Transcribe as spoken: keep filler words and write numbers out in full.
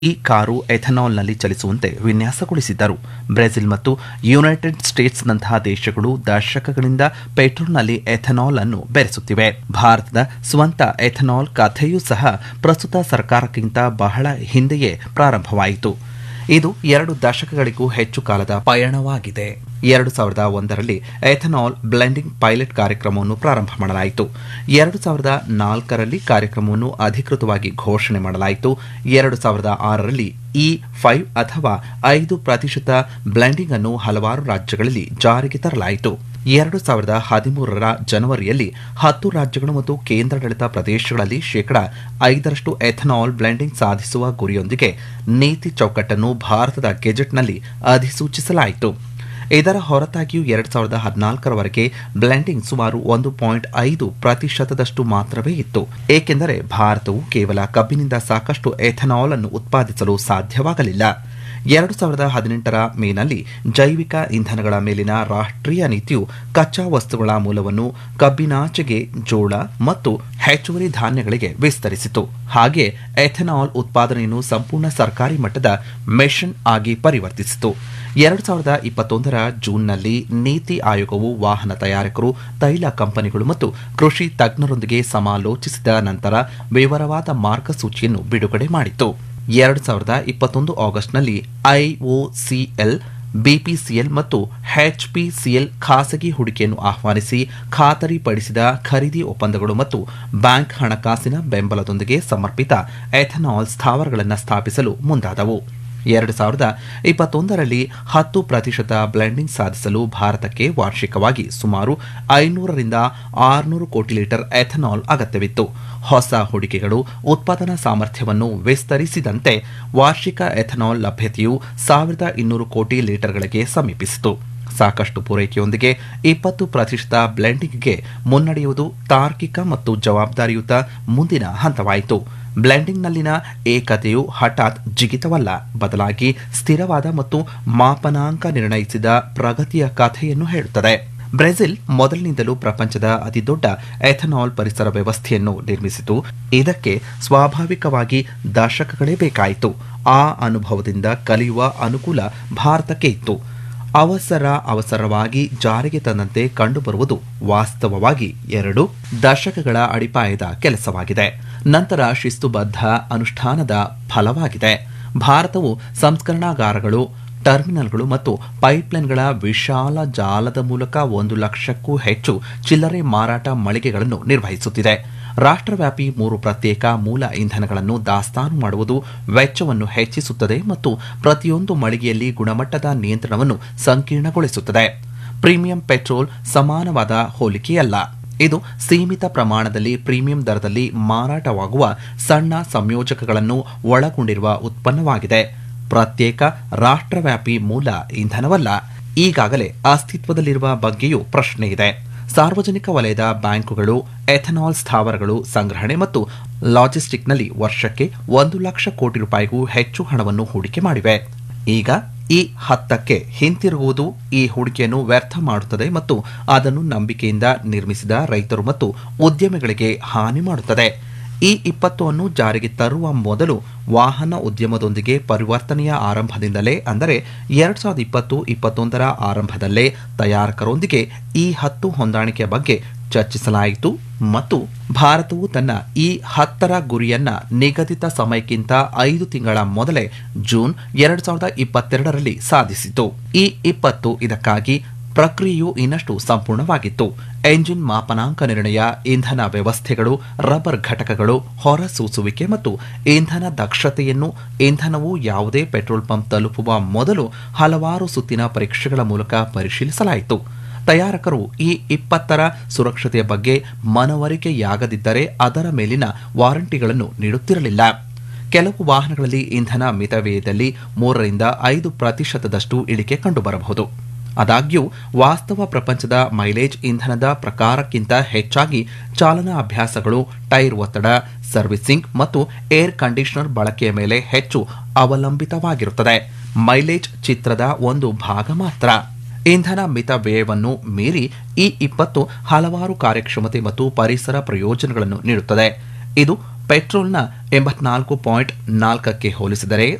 ಈ ಕಾರು ಎಥೆನಾಲ್ನಲ್ಲಿ ಚಲಿಸುವಂತೆ ವಿನ್ಯಾಸಗೊಳಿಸಿದ್ದರು. ಬ್ರೆಜಿಲ್ ಮತ್ತು ಯುನೈಟೆಡ್ ಸ್ಟೇಟ್ಸ್ನಂತಹ ದೇಶಗಳು ದಶಕಗಳಿಂದ ಪೆಟ್ರೋಲ್ನಲ್ಲಿ ಎಥೆನಾಲ್ ಅನ್ನು ಬೆರೆಸುತ್ತಿವೆ. ಭಾರತದ ಸ್ವಂತ ಎಥೆನಾಲ್ ಕಥೆಯೂ ಸಹ ಪ್ರಸ್ತುತ ಸರ್ಕಾರಕ್ಕಿಂತ ಬಹಳ ಹಿಂದೆಯೇ ಪ್ರಾರಂಭವಾಯಿತು. ಇದು ಎರಡು ದಶಕಗಳಿಗೂ ಹೆಚ್ಚು ಕಾಲದ ಪಯಣವಾಗಿದೆ. ಎರಡು ಸಾವಿರದ ಒಂದರಲ್ಲಿ ಎಥೆನಾಲ್ ಬ್ಲೆಂಡಿಂಗ್ ಪೈಲಟ್ ಕಾರ್ಯಕ್ರಮವನ್ನು ಪ್ರಾರಂಭ ಮಾಡಲಾಯಿತು. ಎರಡು ಸಾವಿರದ ನಾಲ್ಕರಲ್ಲಿ ಕಾರ್ಯಕ್ರಮವನ್ನು ಅಧಿಕೃತವಾಗಿ ಘೋಷಣೆ ಮಾಡಲಾಯಿತು. ಎರಡು ಸಾವಿರದ ಆರರಲ್ಲಿ ಇ ಫೈವ್ ಅಥವಾ ಐದು ಪ್ರತಿಶತ ಬ್ಲೆಂಡಿಂಗ್ ಅನ್ನು ಹಲವಾರು ರಾಜ್ಯಗಳಲ್ಲಿ ಜಾರಿಗೆ ತರಲಾಯಿತು. ಎರಡು ಸಾವಿರದ ಹದಿಮೂರರ ಜನವರಿಯಲ್ಲಿ ಹತ್ತು ರಾಜ್ಯಗಳು ಮತ್ತು ಕೇಂದ್ರಾಡಳಿತ ಪ್ರದೇಶಗಳಲ್ಲಿ ಶೇಕಡಾ ಐದರಷ್ಟು ಎಥೆನಾಲ್ ಬ್ಲೆಂಡಿಂಗ್ ಸಾಧಿಸುವ ಗುರಿಯೊಂದಿಗೆ ನೀತಿ ಚೌಕಟ್ಟನ್ನು ಭಾರತದ ಗೆಜೆಟ್ನಲ್ಲಿ ಅಧಿಸೂಚಿಸಲಾಯಿತು. ಇದರ ಹೊರತಾಗಿಯೂ ಎರಡು ಸಾವಿರದ ಹದಿನಾಲ್ಕರವರೆಗೆ ಬ್ಲೆಂಡಿಂಗ್ ಸುಮಾರು ಒಂದು ಪಾಯಿಂಟ್ ಐದು ಪ್ರತಿಶತದಷ್ಟು ಮಾತ್ರವೇ ಇತ್ತು, ಏಕೆಂದರೆ ಭಾರತವು ಕೇವಲ ಕಬ್ಬಿನಿಂದ ಸಾಕಷ್ಟು ಎಥೆನಾಲ್ ಅನ್ನು ಉತ್ಪಾದಿಸಲು ಸಾಧ್ಯವಾಗಲಿಲ್ಲ. ಎರಡು ಸಾವಿರದ ಹದಿನೆಂಟರ ಮೇನಲ್ಲಿ ಜೈವಿಕ ಇಂಧನಗಳ ಮೇಲಿನ ರಾಷ್ಟ್ರೀಯ ನೀತಿಯು ಕಚ್ಚಾ ವಸ್ತುಗಳ ಮೂಲವನ್ನು ಕಬ್ಬಿನಾಚೆಗೆ ಜೋಳ ಮತ್ತು ಹೆಚ್ಚುವರಿ ಧಾನ್ಯಗಳಿಗೆ ವಿಸ್ತರಿಸಿತು. ಹಾಗೆ ಎಥೆನಾಲ್ ಉತ್ಪಾದನೆಯನ್ನು ಸಂಪೂರ್ಣ ಸರ್ಕಾರಿ ಮಟ್ಟದ ಮಿಷನ್ ಆಗಿ ಪರಿವರ್ತಿಸಿತು. ಎರಡು ಸಾವಿರದ ಇಪ್ಪತ್ತೊಂದರ ಜೂನ್ನಲ್ಲಿ ನೀತಿ ಆಯೋಗವು ವಾಹನ ತಯಾರಕರು, ತೈಲ ಕಂಪನಿಗಳು ಮತ್ತು ಕೃಷಿ ತಜ್ಞರೊಂದಿಗೆ ಸಮಾಲೋಚಿಸಿದ ನಂತರ ವಿವರವಾದ ಮಾರ್ಗಸೂಚಿಯನ್ನು ಬಿಡುಗಡೆ ಮಾಡಿತು. ಎರಡು ಸಾವಿರದ ಇಪ್ಪತ್ತೊಂದು ಆಗಸ್ಟ್ನಲ್ಲಿ ಐಒಸಿಎಲ್, ಬಿಪಿಸಿಎಲ್ ಮತ್ತು ಎಚ್ಪಿಸಿಎಲ್ ಖಾಸಗಿ ಹೂಡಿಕೆಯನ್ನು ಆಹ್ವಾನಿಸಿ ಖಾತರಿಪಡಿಸಿದ ಖರೀದಿ ಒಪ್ಪಂದಗಳು ಮತ್ತು ಬ್ಯಾಂಕ್ ಹಣಕಾಸಿನ ಬೆಂಬಲದೊಂದಿಗೆ ಸಮರ್ಪಿತ ಎಥೆನಾಲ್ ಸ್ಥಾವರಗಳನ್ನು ಸ್ಥಾಪಿಸಲು ಮುಂದಾದವು. ಎರಡು ಸಾವಿರದ ಇಪ್ಪತ್ತೊಂದರಲ್ಲಿ ಹತ್ತು ಪ್ರತಿಶತ ಬ್ಲೆಂಡಿಂಗ್ ಸಾಧಿಸಲು ಭಾರತಕ್ಕೆ ವಾರ್ಷಿಕವಾಗಿ ಸುಮಾರು ಐನೂರರಿಂದ ಆರುನೂರು ಕೋಟಿ ಲೀಟರ್ ಎಥೆನಾಲ್ ಅಗತ್ಯವಿತ್ತು. ಹೊಸ ಹೂಡಿಕೆಗಳು ಉತ್ಪಾದನಾ ಸಾಮರ್ಥ್ಯವನ್ನು ವಿಸ್ತರಿಸಿದಂತೆ ವಾರ್ಷಿಕ ಎಥೆನಾಲ್ ಲಭ್ಯತೆಯು ಸಾವಿರದ ಇನ್ನೂರು ಕೋಟಿ ಲೀಟರ್ಗಳಿಗೆ ಸಮೀಪಿಸಿತು. ಸಾಕಷ್ಟು ಪೂರೈಕೆಯೊಂದಿಗೆ ಇಪ್ಪತ್ತು ಪ್ರತಿಶತ ಬ್ಲೆಂಡಿಂಗ್ಗೆ ಮುನ್ನಡೆಯುವುದು ತಾರ್ಕಿಕ ಮತ್ತು ಜವಾಬ್ದಾರಿಯುತ ಮುಂದಿನ ಹಂತವಾಯಿತು. ಬ್ಲೆಂಡಿಂಗ್ನಲ್ಲಿನ ಏಕತೆಯು ಹಠಾತ್ ಜಿಗಿತವಲ್ಲ, ಬದಲಾಗಿ ಸ್ಥಿರವಾದ ಮತ್ತು ಮಾಪನಾಂಕ ನಿರ್ಣಯಿಸಿದ ಪ್ರಗತಿಯ ಕಥೆಯನ್ನು ಹೇಳುತ್ತದೆ. ಬ್ರೆಜಿಲ್ ಮೊದಲಿನಿಂದಲೂ ಪ್ರಪಂಚದ ಅತಿದೊಡ್ಡ ಎಥೆನಾಲ್ ಪರಿಸರ ವ್ಯವಸ್ಥೆಯನ್ನು ನಿರ್ಮಿಸಿತು. ಇದಕ್ಕೆ ಸ್ವಾಭಾವಿಕವಾಗಿ ದಶಕಗಳೇ ಬೇಕಾಯಿತು. ಆ ಅನುಭವದಿಂದ ಕಲಿಯುವ ಅನುಕೂಲ ಭಾರತಕ್ಕೆ ಇತ್ತು. ಅವಸರ ಅವಸರವಾಗಿ ಜಾರಿಗೆ ತಂದಂತೆ ಕಂಡುಬರುವುದು ವಾಸ್ತವವಾಗಿ ಎರಡು ದಶಕಗಳ ಅಡಿಪಾಯದ ಕೆಲಸವಾಗಿದೆ. ನಂತರ ಶಿಸ್ತುಬದ್ಧ ಅನುಷ್ಠಾನದ ಫಲವಾಗಿದೆ. ಭಾರತವು ಸಂಸ್ಕರಣಾಗಾರಗಳು, ಟರ್ಮಿನಲ್ಗಳು ಮತ್ತು ಪೈಪ್ಲೈನ್ಗಳ ವಿಶಾಲ ಜಾಲದ ಮೂಲಕ ಒಂದು ಲಕ್ಷಕ್ಕೂ ಹೆಚ್ಚು ಚಿಲ್ಲರೆ ಮಾರಾಟ ಮಳಿಗೆಗಳನ್ನು ನಿರ್ವಹಿಸುತ್ತಿದೆ. ರಾಷ್ಟ್ರವ್ಯಾಪಿ ಮೂರು ಪ್ರತ್ಯೇಕ ಮೂಲ ಇಂಧನಗಳನ್ನು ದಾಸ್ತಾನು ಮಾಡುವುದು ವೆಚ್ಚವನ್ನು ಹೆಚ್ಚಿಸುತ್ತದೆ ಮತ್ತು ಪ್ರತಿಯೊಂದು ಮಳಿಗೆಯಲ್ಲಿ ಗುಣಮಟ್ಟದ ನಿಯಂತ್ರಣವನ್ನು ಸಂಕೀರ್ಣಗೊಳಿಸುತ್ತದೆ. ಪ್ರೀಮಿಯಂ ಪೆಟ್ರೋಲ್ ಸಮಾನವಾದ ಹೋಲಿಕೆಯಲ್ಲ. ಇದು ಸೀಮಿತ ಪ್ರಮಾಣದಲ್ಲಿ ಪ್ರೀಮಿಯಂ ದರದಲ್ಲಿ ಮಾರಾಟವಾಗುವ ಸಣ್ಣ ಸಂಯೋಜಕಗಳನ್ನು ಒಳಗೊಂಡಿರುವ ಉತ್ಪನ್ನವಾಗಿದೆ. ಪ್ರತ್ಯೇಕ ರಾಷ್ಟ್ರವ್ಯಾಪಿ ಮೂಲ ಇಂಧನವಲ್ಲ. ಈಗಾಗಲೇ ಅಸ್ತಿತ್ವದಲ್ಲಿರುವ ಬಗ್ಗೆಯೂ ಪ್ರಶ್ನೆ ಇದೆ. ಸಾರ್ವಜನಿಕ ವಲಯದ ಬ್ಯಾಂಕುಗಳು ಎಥೆನಾಲ್ ಸ್ಥಾವರಗಳು ಸಂಗ್ರಹಣೆ ಮತ್ತು ಲಾಜಿಸ್ಟಿಕ್ನಲ್ಲಿ ವರ್ಷಕ್ಕೆ ಒಂದು ಲಕ್ಷ ಕೋಟಿ ರೂಪಾಯಿಗೂ ಹೆಚ್ಚು ಹಣವನ್ನು ಹೂಡಿಕೆ ಮಾಡಿವೆ. ಈಗ ಈ ಹತ್ತಕ್ಕೆ ಹಿಂತಿರುಗುವುದು ಈ ಹೂಡಿಕೆಯನ್ನು ವ್ಯರ್ಥ ಮಾಡುತ್ತದೆ ಮತ್ತು ಅದನ್ನು ನಂಬಿಕೆಯಿಂದ ನಿರ್ಮಿಸಿದ ರೈತರು ಮತ್ತು ಉದ್ಯಮಿಗಳಿಗೆ ಹಾನಿ ಮಾಡುತ್ತದೆ. ಈ ಇಪ್ಪತ್ತು ಅನ್ನು ಜಾರಿಗೆ ತರುವ ಮೊದಲು ವಾಹನ ಉದ್ಯಮದೊಂದಿಗೆ ಪರಿವರ್ತನೆಯ ಆರಂಭದಿಂದಲೇ, ಅಂದರೆ ಎರಡು ಸಾವಿರದ ಇಪ್ಪತ್ತು ಇಪ್ಪತ್ತೊಂದರ ಆರಂಭದಲ್ಲೇ ತಯಾರಕರೊಂದಿಗೆ ಈ ಹತ್ತು ಹೊಂದಾಣಿಕೆಯ ಬಗ್ಗೆ ಚರ್ಚಿಸಲಾಯಿತು ಮತ್ತು ಭಾರತವು ತನ್ನ ಈ ಹತ್ತರ ಗುರಿಯನ್ನ ನಿಗದಿತ ಸಮಯಕ್ಕಿಂತ ಐದು ತಿಂಗಳ ಮೊದಲೇ ಜೂನ್ ಎರಡು ಸಾವಿರದ ಇಪ್ಪತ್ತೆರಡರಲ್ಲಿ ಸಾಧಿಸಿತು. ಈ ಇಪ್ಪತ್ತು ಇದಕ್ಕಾಗಿ ಪ್ರಕ್ರಿಯೆಯು ಇನ್ನಷ್ಟು ಸಂಪೂರ್ಣವಾಗಿತ್ತು. ಎಂಜಿನ್ ಮಾಪನಾಂಕ ನಿರ್ಣಯ, ಇಂಧನ ವ್ಯವಸ್ಥೆಗಳು, ರಬ್ಬರ್ ಘಟಕಗಳು, ಹೊರಸೂಸುವಿಕೆ ಮತ್ತು ಇಂಧನ ದಕ್ಷತೆಯನ್ನು ಇಂಧನವು ಯಾವುದೇ ಪೆಟ್ರೋಲ್ ಪಂಪ್ ತಲುಪುವ ಮೊದಲು ಹಲವಾರು ಸುತ್ತಿನ ಪರೀಕ್ಷೆಗಳ ಮೂಲಕ ಪರಿಶೀಲಿಸಲಾಯಿತು. ತಯಾರಕರು ಈ ಇಪ್ಪತ್ತರ ಸುರಕ್ಷತೆಯ ಬಗ್ಗೆ ಮನವರಿಕೆಯಾಗದಿದ್ದರೆ ಅದರ ಮೇಲಿನ ವಾರಂಟಿಗಳನ್ನು ನೀಡುತ್ತಿರಲಿಲ್ಲ. ಕೆಲವು ವಾಹನಗಳಲ್ಲಿ ಇಂಧನ ಮಿತವ್ಯಯದಲ್ಲಿ ಮೂರರಿಂದ ಐದು ಪ್ರತಿಶತದಷ್ಟು ಇಳಿಕೆ ಕಂಡುಬರಬಹುದು. ಆದಾಗ್ಯೂ ವಾಸ್ತವ ಪ್ರಪಂಚದ ಮೈಲೇಜ್ ಇಂಧನದ ಪ್ರಕಾರಕ್ಕಿಂತ ಹೆಚ್ಚಾಗಿ ಚಾಲನಾ ಅಭ್ಯಾಸಗಳು, ಟೈರ್ ಒತ್ತಡ, ಸರ್ವಿಸಿಂಗ್ ಮತ್ತು ಏರ್ ಕಂಡೀಷನರ್ ಬಳಕೆಯ ಮೇಲೆ ಹೆಚ್ಚು ಅವಲಂಬಿತವಾಗಿರುತ್ತದೆ. ಮೈಲೇಜ್ ಚಿತ್ರದ ಒಂದು ಭಾಗ ಮಾತ್ರ. ಇಂಧನ ಮಿತ ವ್ಯಯವನ್ನು ಮೀರಿ ಈ ಇಪ್ಪತ್ತು ಹಲವಾರು ಕಾರ್ಯಕ್ಷಮತೆ ಮತ್ತು ಪರಿಸರ ಪ್ರಯೋಜನಗಳನ್ನು ನೀಡುತ್ತದೆ. ಇದು ಪೆಟ್ರೋಲ್ನ ಎಂಬತ್ನಾಲ್ಕು ಪಾಯಿಂಟ್ ನಾಲ್ಕಕ್ಕೆ ಹೋಲಿಸಿದರೆ